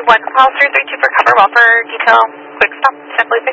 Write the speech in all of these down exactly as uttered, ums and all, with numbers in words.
one, Hollister three two for cover, well for detail, quick stop, San Felipe.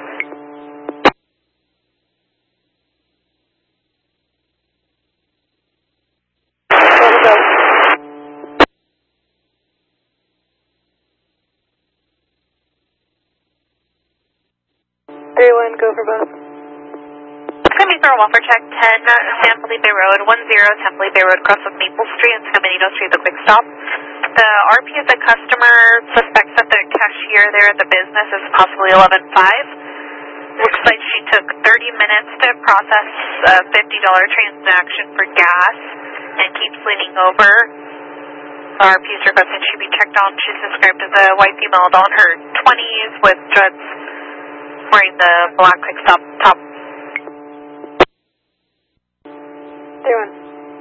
three one, go for both. San Felipe Waffle Check ten, San Felipe Road, one zero, San Felipe Road, cross with Maple Street and San Benito Street, the quick stop. The R P of the customer suspects that the cashier there at the business is possibly eleven five. Looks like she took thirty minutes to process a fifty dollar transaction for gas and keeps leaning over. The R P is requesting she be checked on. She's described as a white female adult in her twenties with dreads, wearing the black quick stop top. three one.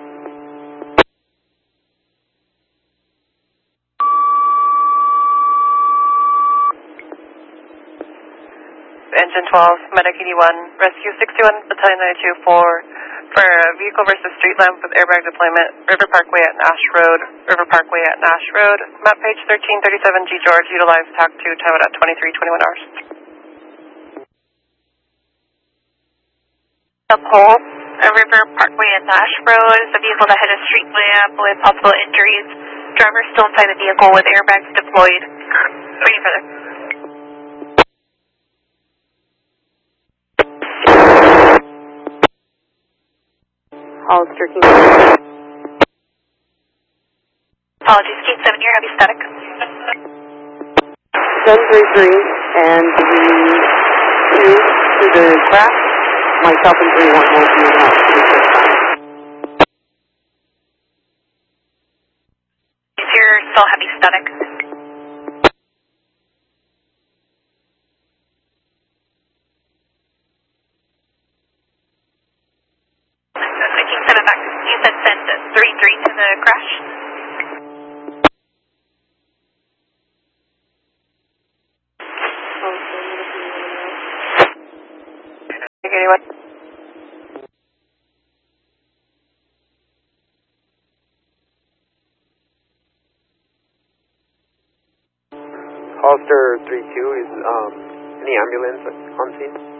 Engine twelve, Medic eighty-one, Rescue sixty-one, Battalion nine two four for a vehicle versus street lamp with airbag deployment, River Parkway at Nash Road, River Parkway at Nash Road, map page thirteen thirty-seven G George, utilize T A C two, time at twenty-three twenty-one hours. The pole, a River Parkway at Nash Road is the vehicle that hit a street lamp with possible injuries. Driver still inside the vehicle with airbags deployed. Waiting for the Hollister King. Apologies, Gate seven here, heavy static. seven three three, and the two to the crash, myself and three one will be in out. Is here still heavy static? King seven back. You said send three three to the crash? eighty-one. Hollister three two, is um, any ambulance on scene?